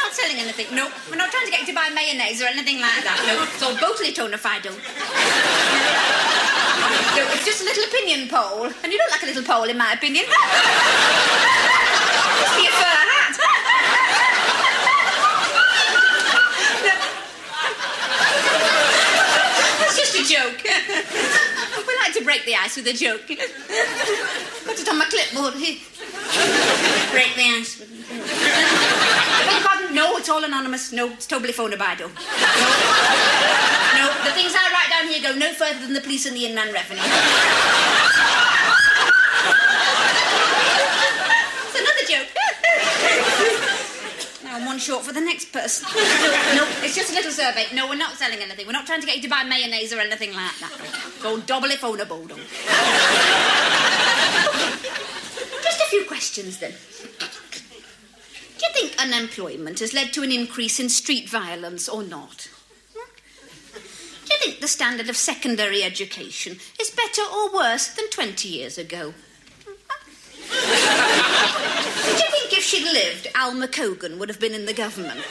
not selling anything. No, we're not trying to get you to buy mayonnaise or anything like that. No, it's all Botulinum. No, it's just a little opinion poll. And you don't like a little poll, in my opinion. Must be a fur hat. It's just a joke. We like to break the ice with a joke. Got it on my clipboard here. Break the ice with a joke. Beg your pardon? No, it's all anonymous. No, it's totally phonobado. No, the things I write down here go no further than the police and the Inland Revenue. It's another joke. Now I'm one short for the next person. No, it's just a little survey. No, we're not selling anything. We're not trying to get you to buy mayonnaise or anything like that. Go double if on a board. Just a few questions then. Do you think unemployment has led to an increase in street violence or not? Do you think the standard of secondary education is better or worse than 20 years ago? Do you think if she'd lived, Alma Cogan would have been in the government?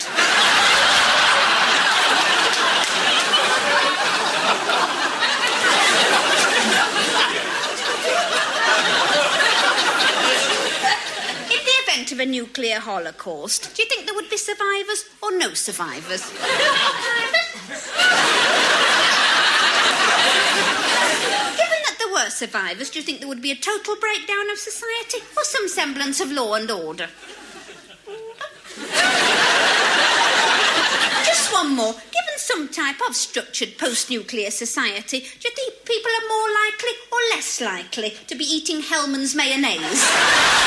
In the event of a nuclear holocaust, do you think there would be survivors or no survivors? Given that there were survivors, do you think there would be a total breakdown of society or some semblance of law and order? Just one more. Given some type of structured post-nuclear society, do you think people are more likely or less likely to be eating Hellmann's mayonnaise?